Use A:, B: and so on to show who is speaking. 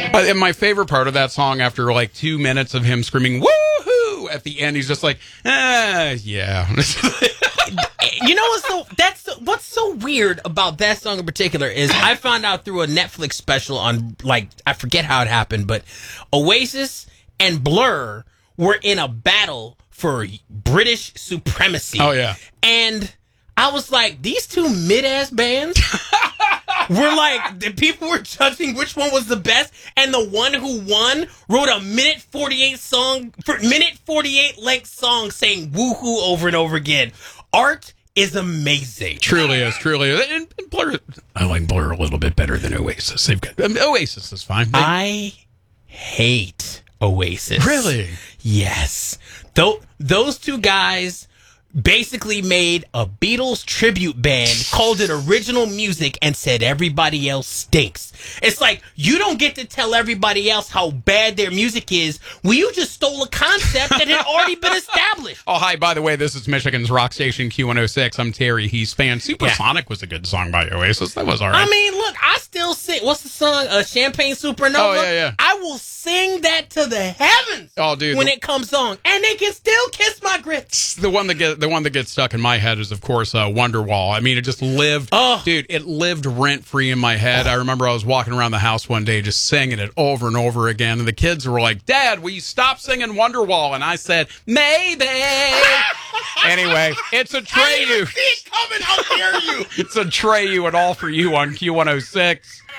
A: And my favorite part of that song, after like 2 minutes of him screaming "woohoo" at the end, he's just like, yeah.
B: You know what's so weird about that song in particular is I found out through a Netflix special on, like, I forget how it happened, but Oasis and Blur were in a battle for British supremacy.
A: Oh yeah.
B: And I was like, these two mid-ass bands were like, the people were judging which one was the best, and the one who won wrote a minute 48 length song saying woohoo over and over again. Art is amazing.
A: Truly is. And Blur, I like Blur a little bit better than Oasis. They've got Oasis is fine.
B: I hate Oasis.
A: Really?
B: Yes. Those two guys basically made a Beatles tribute band, called it original music, and said everybody else stinks. It's like, you don't get to tell everybody else how bad their music is. Well, you just stole a concept that had already been established.
A: Oh, hi, by the way, this is Michigan's rock station Q106. I'm Terry He's fan. Supersonic was a good song by Oasis. That was all right.
B: I mean, look, I still sing. What's the song? Champagne Supernova?
A: Oh, yeah.
B: I will sing that to the heavens.
A: Oh, dude.
B: When it comes on. And they can still kiss my grits.
A: The one that gets stuck in my head is, of course, Wonderwall. I mean, it just lived, dude, it lived rent-free in my head. I remember I was walking around the house one day just singing it over and over again, and the kids were like, Dad, will you stop singing Wonderwall? And I said, maybe. Anyway, it's a Treyu.
B: I didn't see it coming. How dare you?
A: It's a Treyu and All For You on Q106.